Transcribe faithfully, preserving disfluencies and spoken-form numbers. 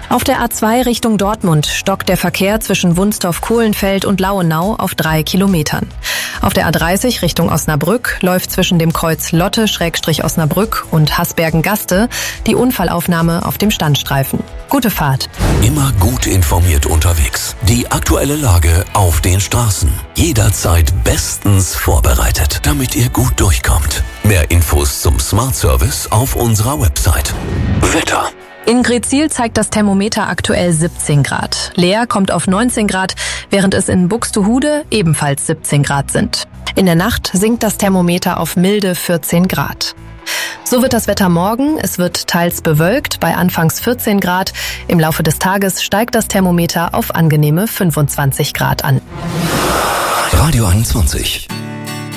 Auf der A zwei Richtung Dortmund stockt der Verkehr zwischen Wunstorf-Kohlenfeld und Lauenau auf drei Kilometern. Auf der A dreißig Richtung Osnabrück läuft zwischen dem Kreuz Lotte-Osnabrück und Hasbergen-Gaste die Unfallaufnahme auf dem Standstreifen. Gute Fahrt. Immer gut informiert unterwegs. Die aktuelle Lage auf den Straßen. Jederzeit bestens vorbereitet, damit ihr gut durchkommt. Mehr Infos zum Smart Service auf unserer Website. Wetter. In Greetsiel zeigt das Thermometer aktuell siebzehn Grad. Leer kommt auf neunzehn Grad, während es in Buxtehude ebenfalls siebzehn Grad sind. In der Nacht sinkt das Thermometer auf milde vierzehn Grad. So wird das Wetter morgen. Es wird teils bewölkt bei anfangs vierzehn Grad. Im Laufe des Tages steigt das Thermometer auf angenehme fünfundzwanzig Grad an. Radio einundzwanzig.